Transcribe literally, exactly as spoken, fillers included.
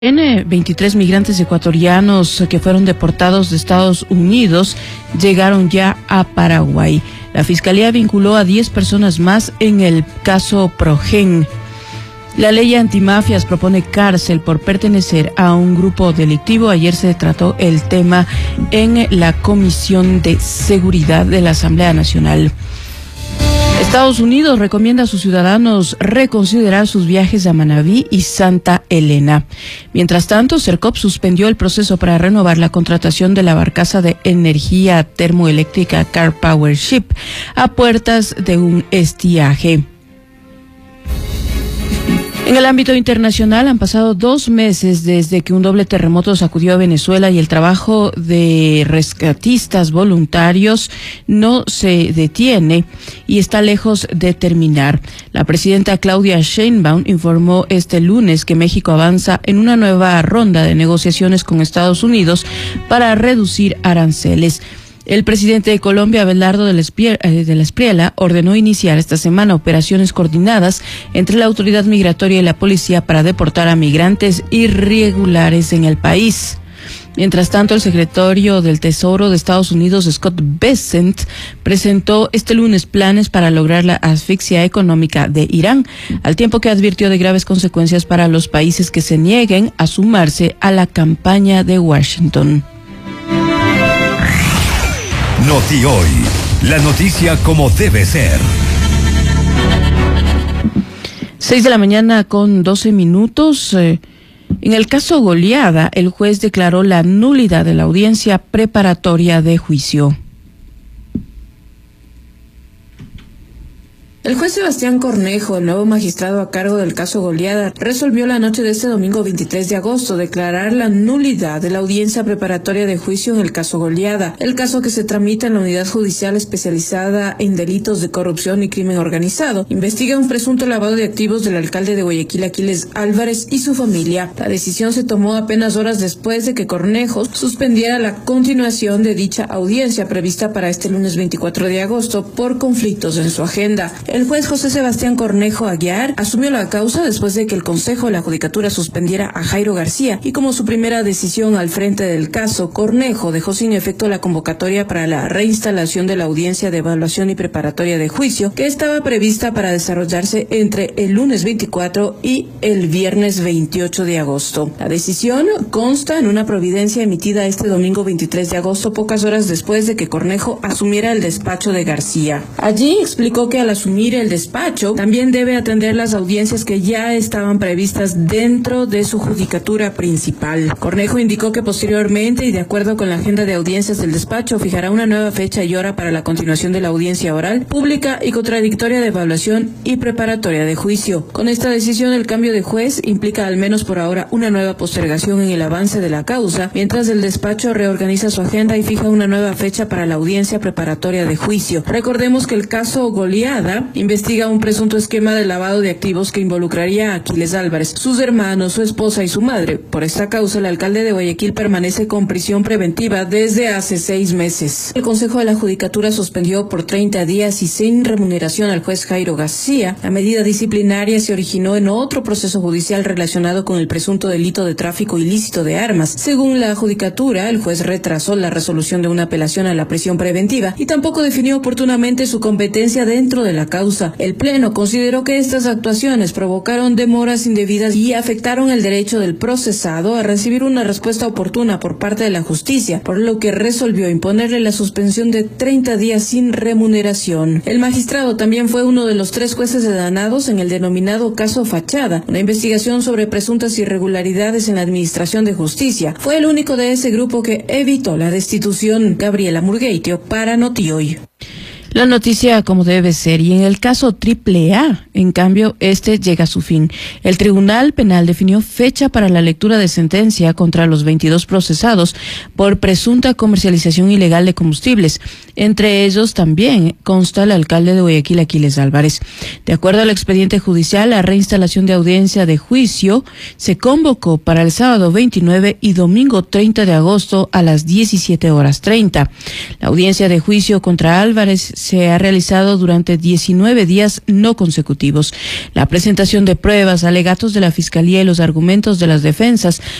En veintitrés migrantes ecuatorianos que fueron deportados de Estados Unidos llegaron ya a Paraguay. La Fiscalía vinculó a diez personas más en el caso Progen. La ley antimafias propone cárcel por pertenecer a un grupo delictivo. Ayer se trató el tema en la Comisión de Seguridad de la Asamblea Nacional. Estados Unidos recomienda a sus ciudadanos reconsiderar sus viajes a Manabí y Santa Elena. Mientras tanto, Sercop suspendió el proceso para renovar la contratación de la barcaza de energía termoeléctrica Car Power Ship a puertas de un estiaje. En el ámbito internacional han pasado dos meses desde que un doble terremoto sacudió a Venezuela y el trabajo de rescatistas voluntarios no se detiene y está lejos de terminar. La presidenta Claudia Sheinbaum informó este lunes que México avanza en una nueva ronda de negociaciones con Estados Unidos para reducir aranceles. El presidente de Colombia, Abelardo de la Espriella, ordenó iniciar esta semana operaciones coordinadas entre la autoridad migratoria y la policía para deportar a migrantes irregulares en el país. Mientras tanto, el secretario del Tesoro de Estados Unidos, Scott Bessent, presentó este lunes planes para lograr la asfixia económica de Irán, al tiempo que advirtió de graves consecuencias para los países que se nieguen a sumarse a la campaña de Washington. Noti Hoy, la noticia como debe ser. Seis de la mañana con doce minutos. Eh, en el caso Goleada, el juez declaró la nulidad de la audiencia preparatoria de juicio. El juez Sebastián Cornejo, el nuevo magistrado a cargo del caso Goleada, resolvió la noche de este domingo veintitrés de agosto declarar la nulidad de la audiencia preparatoria de juicio en el caso Goleada, el caso que se tramita en la unidad judicial especializada en delitos de corrupción y crimen organizado. Investiga un presunto lavado de activos del alcalde de Guayaquil, Aquiles Álvarez, y su familia. La decisión se tomó apenas horas después de que Cornejo suspendiera la continuación de dicha audiencia prevista para este lunes veinticuatro de agosto por conflictos en su agenda. El juez José Sebastián Cornejo Aguiar asumió la causa después de que el Consejo de la Judicatura suspendiera a Jairo García y como su primera decisión al frente del caso, Cornejo dejó sin efecto la convocatoria para la reinstalación de la audiencia de evaluación y preparatoria de juicio que estaba prevista para desarrollarse entre el lunes veinticuatro y el viernes veintiocho de agosto. La decisión consta en una providencia emitida este domingo veintitrés de agosto, pocas horas después de que Cornejo asumiera el despacho de García. Allí explicó que al asumir el despacho, también debe atender las audiencias que ya estaban previstas dentro de su judicatura principal. Cornejo indicó que posteriormente y de acuerdo con la agenda de audiencias del despacho, fijará una nueva fecha y hora para la continuación de la audiencia oral, pública y contradictoria de evaluación y preparatoria de juicio. Con esta decisión, el cambio de juez implica al menos por ahora una nueva postergación en el avance de la causa, mientras el despacho reorganiza su agenda y fija una nueva fecha para la audiencia preparatoria de juicio. Recordemos que el caso Goleada investiga un presunto esquema de lavado de activos que involucraría a Aquiles Álvarez, sus hermanos, su esposa y su madre. Por esta causa, el alcalde de Guayaquil permanece con prisión preventiva desde hace seis meses. El Consejo de la Judicatura suspendió por treinta días y sin remuneración al juez Jairo García. La medida disciplinaria se originó en otro proceso judicial relacionado con el presunto delito de tráfico ilícito de armas. Según la Judicatura, el juez retrasó la resolución de una apelación a la prisión preventiva y tampoco definió oportunamente su competencia dentro de la causa. El Pleno consideró que estas actuaciones provocaron demoras indebidas y afectaron el derecho del procesado a recibir una respuesta oportuna por parte de la justicia, por lo que resolvió imponerle la suspensión de treinta días sin remuneración. El magistrado también fue uno de los tres jueces sedanados en el denominado caso Fachada, una investigación sobre presuntas irregularidades en la administración de justicia. Fue el único de ese grupo que evitó la destitución. Gabriela Murgueitio para Noti Hoy. La noticia como debe ser, y en el caso Triple A, en cambio, este llega a su fin. El Tribunal Penal definió fecha para la lectura de sentencia contra los veintidós procesados por presunta comercialización ilegal de combustibles. Entre ellos también consta el alcalde de Guayaquil, Aquiles Álvarez. De acuerdo al expediente judicial, la reinstalación de audiencia de juicio se convocó para el sábado veintinueve y domingo treinta de agosto a las diecisiete horas treinta. La audiencia de juicio contra Álvarez se ha realizado durante diecinueve días no consecutivos. La presentación de pruebas, alegatos de la Fiscalía y los argumentos de las defensas